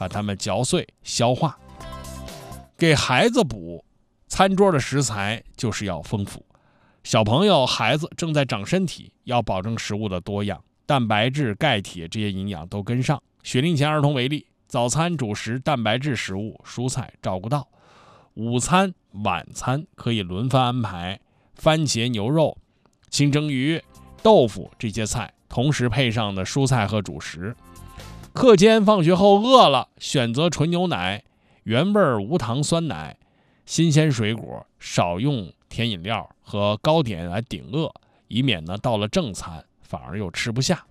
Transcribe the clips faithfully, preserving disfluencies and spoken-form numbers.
把它们嚼碎消化。给孩子补，餐桌的食材就是要丰富。小朋友、孩子正在长身体，要保证食物的多样，蛋白质、钙、铁这些营养都跟上。学龄前儿童为例，早餐主食蛋白质食物、蔬菜照顾到，午餐、晚餐可以轮番安排，番茄牛肉、清蒸鱼、豆腐这些菜，同时配上的蔬菜和主食。课间放学后饿了，选择纯牛奶、原味无糖酸奶、新鲜水果，少用甜饮料和糕点来顶饿，以免呢到了正餐反而又吃不下。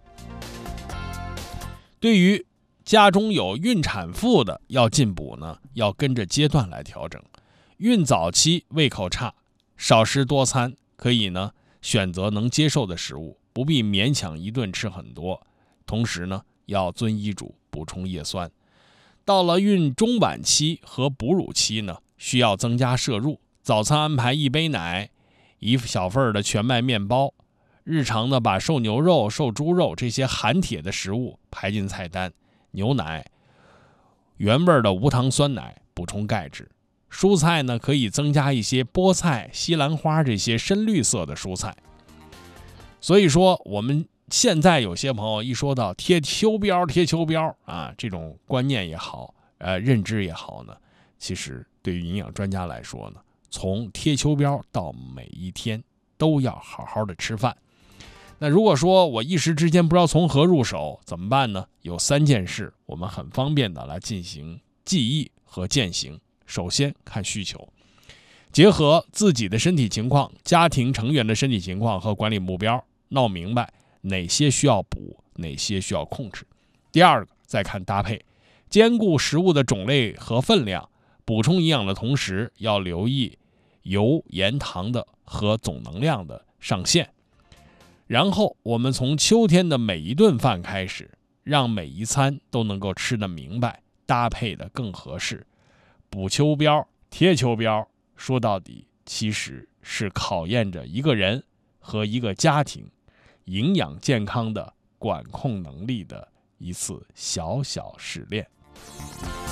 对于家中有孕产妇的要进补呢，要跟着阶段来调整。孕早期胃口差，少食多餐，可以呢选择能接受的食物，不必勉强一顿吃很多。同时呢，要遵医嘱补充叶酸。到了孕中晚期和哺乳期呢，需要增加摄入。早餐安排一杯奶，一小份的全麦面包。日常呢，把瘦牛肉、瘦猪肉这些含铁的食物排进菜单。牛奶、原味的无糖酸奶补充钙质。蔬菜呢，可以增加一些菠菜、西兰花这些深绿色的蔬菜。所以说，我们现在有些朋友一说到贴秋膘、贴秋膘啊，这种观念也好，呃，认知也好呢，其实对于营养专家来说呢，从贴秋膘到每一天都要好好的吃饭。那如果说我一时之间不知道从何入手，怎么办呢？有三件事，我们很方便的来进行记忆和践行。首先看需求，结合自己的身体情况、家庭成员的身体情况和管理目标，闹明白哪些需要补，哪些需要控制。第二个，再看搭配，兼顾食物的种类和分量，补充营养的同时，要留意油、盐、糖的和总能量的上限。然后我们从秋天的每一顿饭开始，让每一餐都能够吃得明白，搭配的更合适。补秋膘、贴秋膘，说到底其实是考验着一个人和一个家庭营养健康的管控能力的一次小小试炼。